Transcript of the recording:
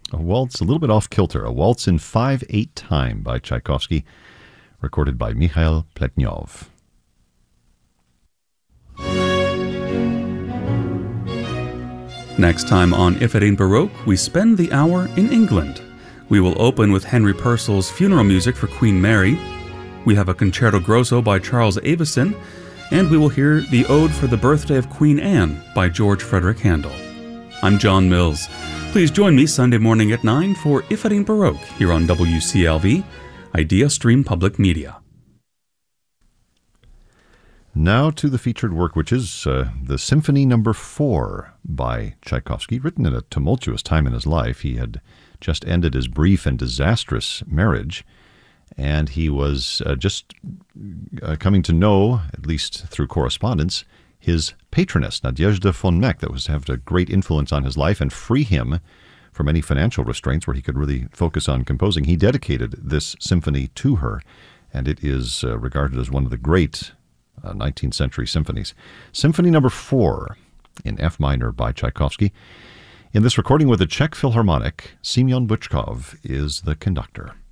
A waltz, a little bit off kilter, a waltz in 5/8 time by Tchaikovsky, recorded by Mikhail Pletnyov. Next time on If It Ain't Baroque, we spend the hour in England. We will open with Henry Purcell's funeral music for Queen Mary. We have a concerto grosso by Charles Avison, and we will hear the Ode for the Birthday of Queen Anne by George Frederick Handel. I'm John Mills. Please join me Sunday morning at 9 for If It Ain't Baroque here on WCLV, Idea Stream Public Media. Now to the featured work, which is the Symphony No. 4 by Tchaikovsky, written in a tumultuous time in his life. He had just ended his brief and disastrous marriage, and he was just coming to know, at least through correspondence, his patroness, Nadezhda von Meck, that was to have a great influence on his life and free him from any financial restraints where he could really focus on composing. He dedicated this symphony to her, and it is regarded as one of the great 19th century symphonies. Symphony No. 4 in F minor by Tchaikovsky. In this recording with the Czech Philharmonic, Semyon Bychkov is the conductor.